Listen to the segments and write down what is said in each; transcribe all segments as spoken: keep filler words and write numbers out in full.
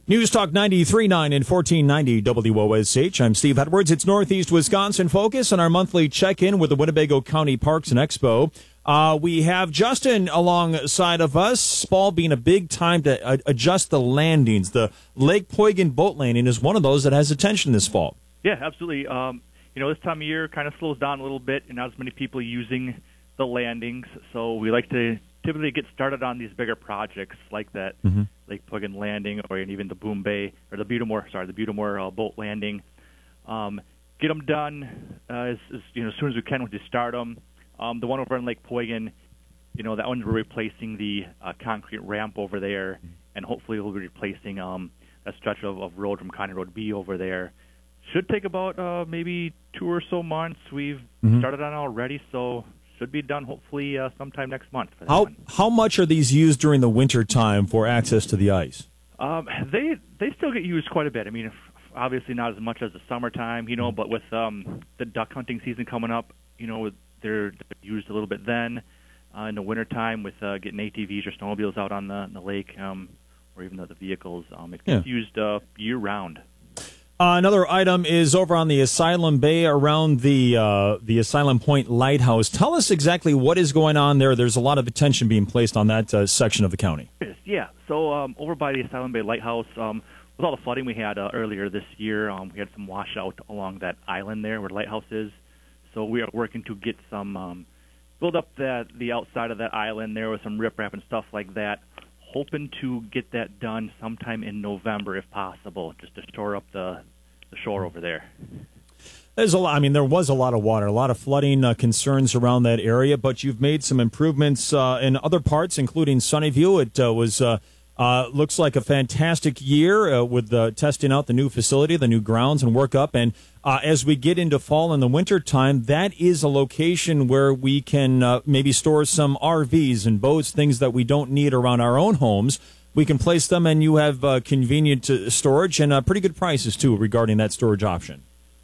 News Talk ninety-three point nine and fourteen ninety W O S H. I'm Steve Edwards. It's Northeast Wisconsin Focus on our monthly check-in with the Winnebago County Parks and Expo. Uh, we have Justin alongside of us. Fall being a big time to uh, adjust the landings. The Lake Poygan boat landing is one of those that has attention this fall. Yeah, absolutely. Um, you know, this time of year kind of slows down a little bit, and not as many people using the landings. So we like to typically get started on these bigger projects like that mm-hmm. Lake Poygan landing, or even the Boom Bay or the Butamore, sorry, the Butamore uh, boat landing. Um, get them done uh, as, as you know as soon as we can once you start them. Um, the one over in Lake Poygan, you know, that one's we're replacing the uh, concrete ramp over there, and hopefully we'll be replacing um, a stretch of, of road from County Road B over there. Should take about uh, maybe two or so months. We've mm-hmm. started on already, so should be done hopefully uh, sometime next month. For that how one. How much are these used during the winter time for access to the ice? Um, they they still get used quite a bit. I mean, if, obviously not as much as the summertime, you know, but with um, the duck hunting season coming up, you know, they're used a little bit then. Uh, in the wintertime with uh, getting A T Vs or snowmobiles out on the, the lake, um, or even the, the vehicles, um, it gets yeah. used uh, year-round. Uh, another item is over on the Asylum Bay around the uh, the Asylum Point Lighthouse. Tell us exactly what is going on there. There's a lot of attention being placed on that uh, section of the county. Yeah, so um, over by the Asylum Bay Lighthouse, um, with all the flooding we had uh, earlier this year, um, we had some washout along that island there where the lighthouse is. So we are working to get some, um, build up that the outside of that island there with some riprap and stuff like that. Hoping to get that done sometime in November, if possible, just to shore up the, the shore over there. There's a lot. I mean, there was a lot of water, a lot of flooding uh, concerns around that area, but you've made some improvements uh, in other parts, including Sunnyview. It uh, was uh, uh, looks like a fantastic year uh, with uh, testing out the new facility, the new grounds, and work up. And uh, as we get into fall and the winter time, that is a location where we can uh, maybe store some R Vs and boats, things that we don't need around our own homes. We can place them, and you have uh, convenient uh, storage and uh, pretty good prices, too, regarding that storage option.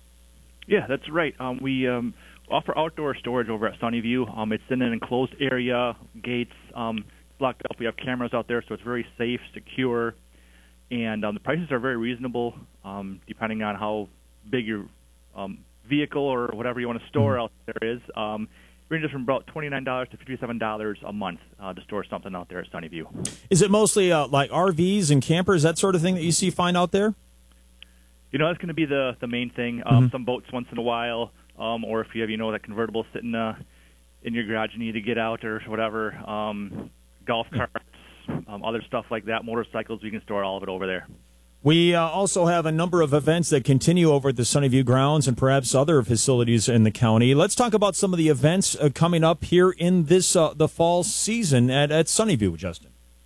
Yeah, that's right. Um, we um, offer outdoor storage over at Sunnyview. Um, it's in an enclosed area, gates, um, locked up. We have cameras out there, so it's very safe, secure, and um, the prices are very reasonable, um, depending on how big your um, vehicle or whatever you want to store mm-hmm. out there is. Um, it ranges from about twenty-nine dollars to fifty-seven dollars a month uh, to store something out there at Sunnyview. Is it mostly uh, like R Vs and campers, that sort of thing that you see find out there? You know, that's going to be the, the main thing. Um, mm-hmm. Some boats once in a while, um, or if you have, you know, that convertible sitting uh, in your garage and you need to get out or whatever, um, golf carts, um, other stuff like that, motorcycles, we can store all of it over there. We uh, also have a number of events that continue over at the Sunnyview grounds and perhaps other facilities in the county. Let's talk about some of the events uh, coming up here in this uh, the fall season at, at Sunnyview, Justin.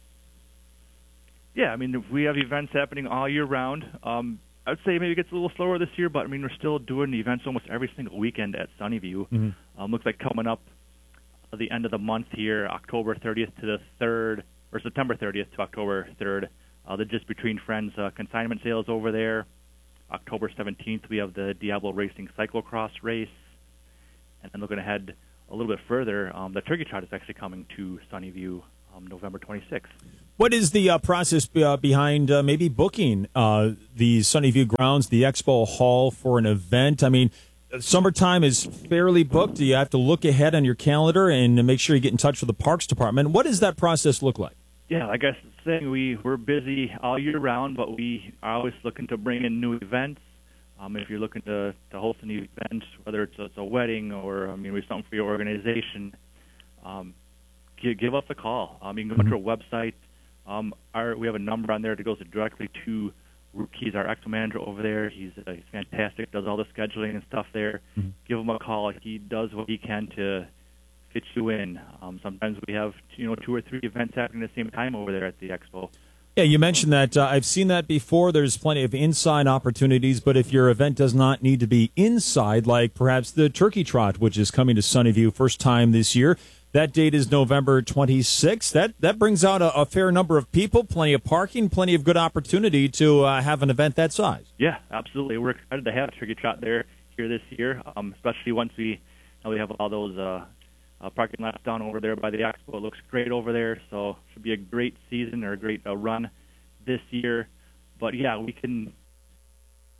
Yeah, I mean, we have events happening all year round. Um, I would say maybe it gets a little slower this year, but, I mean, we're still doing events almost every single weekend at Sunnyview. Mm-hmm. Um, looks like coming up at the end of the month here, October thirtieth to the third, or September thirtieth to October third, uh, the Just Between Friends uh, consignment sales over there. October seventeenth, we have the Diablo Racing Cyclocross race. And then looking ahead a little bit further, um, the Turkey Trot is actually coming to Sunnyview um, November twenty-sixth. What is the uh, process uh, behind uh, maybe booking uh, the Sunnyview grounds, the Expo Hall for an event? I mean, summertime is fairly booked. You have to look ahead on your calendar and make sure you get in touch with the Parks Department. What does that process look like? Yeah, like I was saying, we, we're busy all year round, but we are always looking to bring in new events. Um, if you're looking to, to host a new event, whether it's a, it's a wedding or, I mean, we have something for your organization, um, give, give us a call. Um, you can go mm-hmm. to our website. Um, our, we have a number on there that goes directly to Rook. He's our Expo manager over there. He's, uh, he's fantastic, does all the scheduling and stuff there. Mm-hmm. Give him a call. He does what he can to fit you in. Um, sometimes we have, you know, two or three events happening at the same time over there at the Expo. Yeah, you mentioned that. Uh, I've seen that before. There's plenty of inside opportunities, but if your event does not need to be inside, like perhaps the Turkey Trot, which is coming to Sunnyview first time this year, that date is November twenty-sixth. That that brings out a, a fair number of people, plenty of parking, plenty of good opportunity to uh, have an event that size. Yeah, absolutely. We're excited to have Turkey Trot there here this year, um, especially once we, uh, we have all those uh, uh, parking lots down over there by the Expo. It looks great over there, so it should be a great season or a great uh, run this year. but yeah, we can